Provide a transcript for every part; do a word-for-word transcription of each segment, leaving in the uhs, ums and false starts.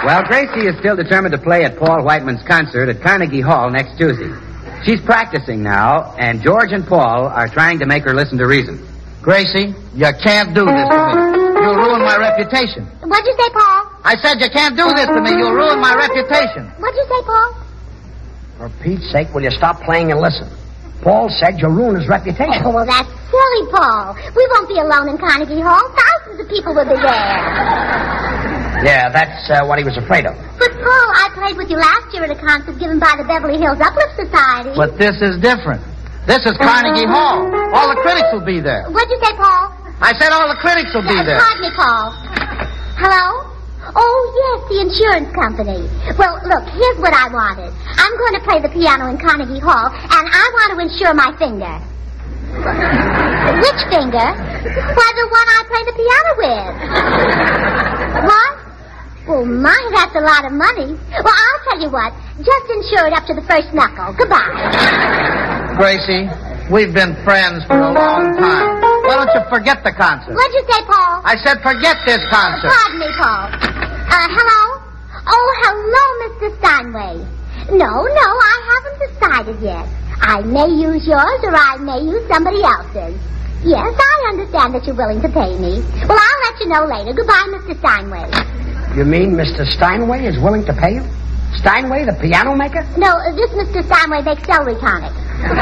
Well, Gracie is still determined to play at Paul Whiteman's concert at Carnegie Hall next Tuesday. She's practicing now, and George and Paul are trying to make her listen to reason. Gracie, you can't do this to me. You'll ruin my reputation. What'd you say, Paul? I said you can't do this to me. You'll ruin my reputation. What'd you say, Paul? For Pete's sake, will you stop playing and listen? Paul said you'll ruin his reputation. Oh, well, that's silly, Paul. We won't be alone in Carnegie Hall. Thousands of people will be there. Yeah, that's uh, what he was afraid of. But, Paul, I played with you last year at a concert given by the Beverly Hills Uplift Society. But this is different. This is Carnegie Hall. All the critics will be there. What'd you say, Paul? I said all the critics will be Uh, there. Pardon me, Paul. Hello? Oh, yes, the insurance company. Well, look, here's what I wanted. I'm going to play the piano in Carnegie Hall, and I want to insure my finger. Which finger? Why, the one I play the piano with. What? Oh, my, that's a lot of money. Well, I'll tell you what. Just insure it up to the first knuckle. Goodbye. Gracie, we've been friends for a long time. Why don't you forget the concert? What'd you say, Paul? I said forget this concert. Pardon me, Paul. Uh, hello? Oh, hello, Mister Steinway. No, no, I haven't decided yet. I may use yours or I may use somebody else's. Yes, I understand that you're willing to pay me. Well, I'll let you know later. Goodbye, Mister Steinway. You mean Mister Steinway is willing to pay you? Steinway, the piano maker? No, uh, this Mister Steinway makes celery tonic.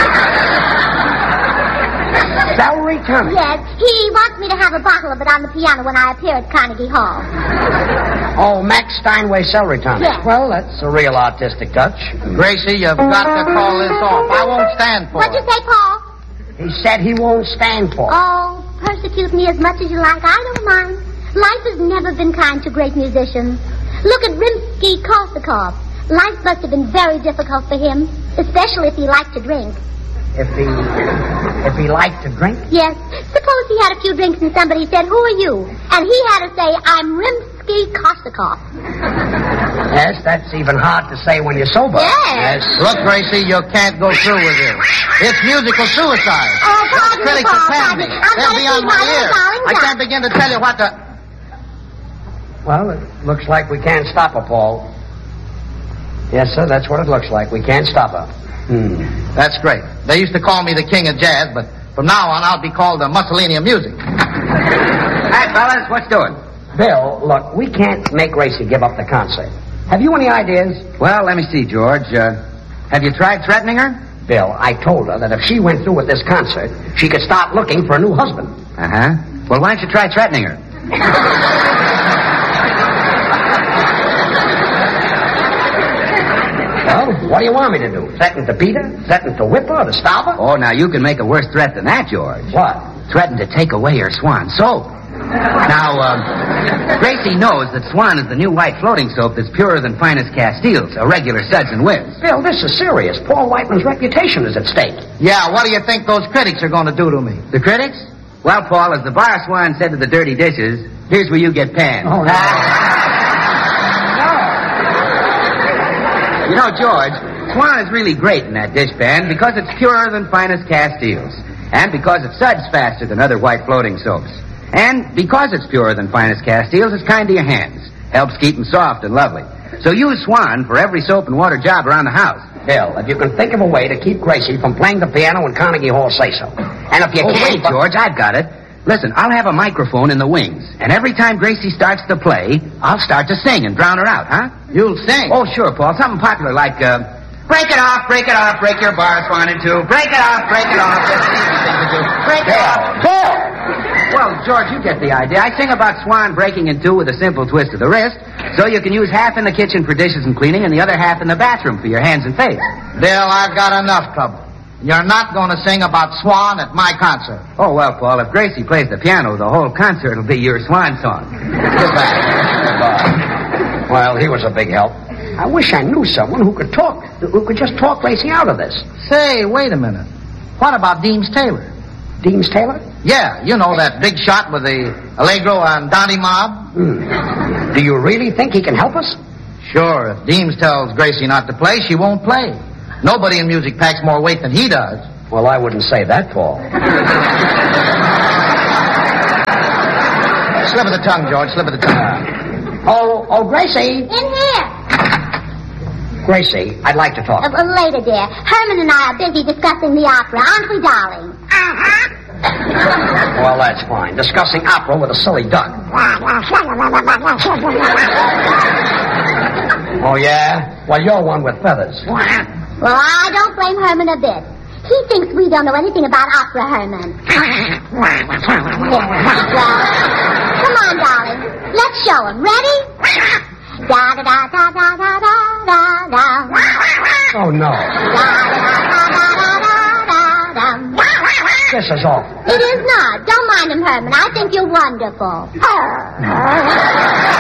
Celery tonic? Yes, he wants me to have a bottle of it on the piano when I appear at Carnegie Hall. Oh, Max Steinway celery tonic. Yes. Well, that's a real artistic touch. Gracie, you've got to call this off. I won't stand for What'd it. you say, Paul? He said he won't stand for it. Oh, persecute me as much as you like. I don't mind. Life has never been kind to great musicians. Look at Rimsky-Korsakov. Life must have been very difficult for him, especially if he liked to drink. If he, if he liked to drink? Yes. Suppose he had a few drinks and somebody said, "Who are you?" And he had to say, "I'm Rimsky-Korsakov." Yes, that's even hard to say when you're sober. Yes. Look, Gracie, you can't go through with this. It's musical suicide. Oh, pardon me, Critics Paul, will pan pardon me. me. I'm They'll gonna be on keep my my ear. little darling I down. can't begin to tell you what to... Well, it looks like we can't stop her, Paul. Yes, sir, that's what it looks like. We can't stop her. Hmm. That's great. They used to call me the king of jazz, but from now on I'll be called the Mussolini of music. Hi, fellas, what's doing? Bill, look, we can't make Gracie give up the concert. Have you any ideas? Well, let me see, George. Uh, have you tried threatening her? Bill, I told her that if she went through with this concert, she could start looking for a new husband. Uh-huh. Well, why don't you try threatening her? Well, what do you want me to do? Threaten to beat her? Threaten to whip her or to stop her? Oh, now you can make a worse threat than that, George. What? Threaten to take away her Swan soap. Now, uh, Gracie knows that Swan is the new white floating soap that's purer than finest Castiles, a regular Suds and Whiz. Bill, this is serious. Paul Whiteman's reputation is at stake. Yeah, what do you think those critics are going to do to me? The critics? Well, Paul, as the bar Swan said to the dirty dishes, here's where you get panned. Oh, no. You know, George, Swan is really great in that dishpan because it's purer than finest Castiles, and because it suds faster than other white floating soaps. And because it's purer than finest Castiles, it's kind to your hands. Helps keep them soft and lovely. So use Swan for every soap and water job around the house. Bill, if you can think of a way to keep Gracie from playing the piano in Carnegie Hall, say so. And if you Oh, can't... wait, George, I've got it. Listen, I'll have a microphone in the wings, and every time Gracie starts to play, I'll start to sing and drown her out, huh? You'll sing. Oh, sure, Paul. Something popular like, uh, break it off, break it off, break your bar, Swan, in two. Break it off, break it off. That's an easy thing to do. Break it off. Paul! Well, George, you get the idea. I sing about Swan breaking in two with a simple twist of the wrist, so you can use half in the kitchen for dishes and cleaning and the other half in the bathroom for your hands and face. Bill, I've got enough trouble. You're not going to sing about Swan at my concert. Oh, well, Paul, if Gracie plays the piano, the whole concert will be your Swan song. Goodbye. Goodbye. Well, he was a big help. I wish I knew someone who could talk, who could just talk Gracie out of this. Say, wait a minute. What about Deems Taylor? Deems Taylor? Yeah, you know that big shot with the Allegro and Donny Mob? Hmm. Do you really think he can help us? Sure, if Deems tells Gracie not to play, she won't play. Nobody in music packs more weight than he does. Well, I wouldn't say that, Paul. Slip of the tongue, George, slip of the tongue. Oh, oh, Gracie. In here. Gracie, I'd like to talk. Uh, uh, later, dear. Herman and I are busy discussing the opera, aren't we, darling? Uh-huh. Well, that's fine. Discussing opera with a silly duck. Oh, yeah? Well, you're one with feathers. Well, I don't blame Herman a bit. He thinks we don't know anything about opera, Herman. Yeah. Well, come on, darling. Let's show him. Ready? Da da da da da da da da. Oh, no. Da da da da da da. This is awful. It is not. Don't mind him, Herman. I think you're wonderful.